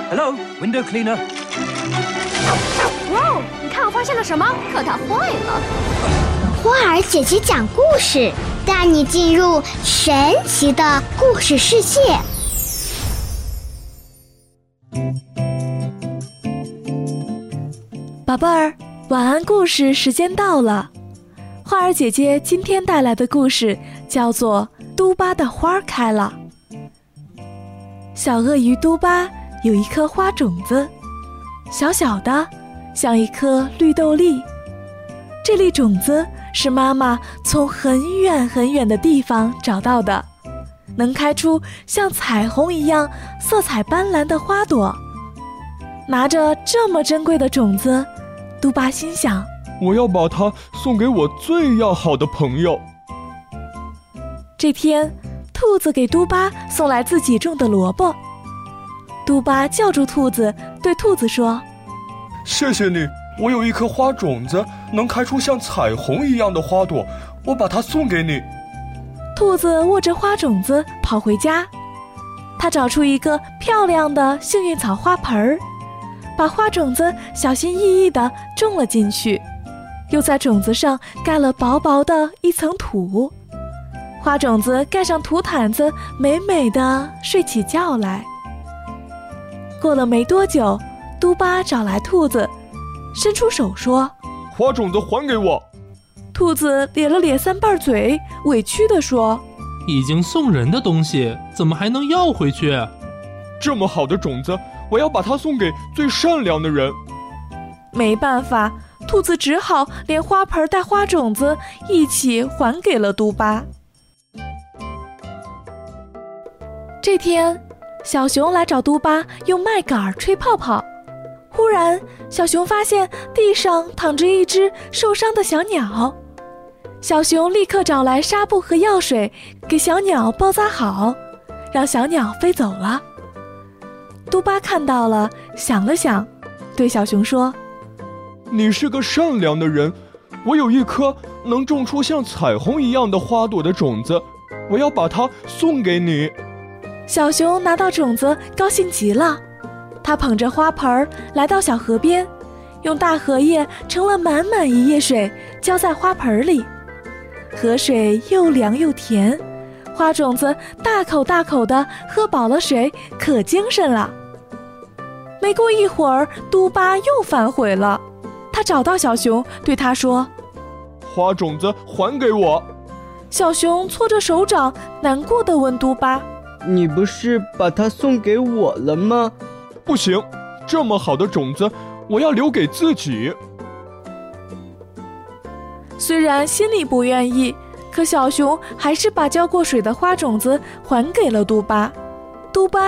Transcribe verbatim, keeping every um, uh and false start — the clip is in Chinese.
Hello, window cleaner. 哇哦，你看我发现了什么？可它坏了。 花儿姐姐讲故事，带你进入神奇的故事世界。 宝贝儿，晚安故事时间到了。花儿姐姐今天带来的故事叫做《嘟巴的花开了》。小鳄鱼嘟巴有一颗花种子，小小的，像一颗绿豆粒。这粒种子是妈妈从很远很远的地方找到的，能开出像彩虹一样色彩斑斓的花朵。拿着这么珍贵的种子，嘟巴心想， 我要把它送给我最要好的朋友。 这天，兔子给嘟巴送来自己种的萝卜。嘟巴叫住兔子，对兔子说， 谢谢你，我有一颗花种子，能开出像彩虹一样的花朵，我把它送给你。 兔子握着花种子跑回家，他找出一个漂亮的幸运草花盆儿，把花种子小心翼翼地种了进去，又在种子上盖了薄薄的一层土。花种子盖上土毯子，美美地睡起觉来。过了没多久，嘟巴找来兔子，伸出手说， 花种子还给我。 兔子咧了咧三瓣嘴，委屈地说， 已经送人的东西怎么还能要回去？ 这么好的种子，我要把它送给最善良的人。 没办法，兔子只好连花盆带花种子一起还给了嘟巴。这天，小熊来找嘟巴用麦秆吹泡泡。忽然，小熊发现地上躺着一只受伤的小鸟。小熊立刻找来纱布和药水，给小鸟包扎好，让小鸟飞走了。嘟巴看到了，想了想，对小熊说， 你是个善良的人，我有一颗能种出像彩虹一样的花朵的种子，我要把它送给你。 小熊拿到种子，高兴极了。他捧着花盆来到小河边，用大荷叶盛了满满一叶水，浇在花盆里。河水又凉又甜，花种子大口大口地喝饱了水，可精神了。没过一会儿，嘟巴又反悔了。他找到小熊，对他说， 花种子还给我。 小熊搓着手掌，难过地问嘟巴， 你不是把它送给我了吗？ 不行，这么好的种子，我要留给自己。 虽然心里不愿意，可小熊还是把浇过水的花种子还给了嘟巴。嘟巴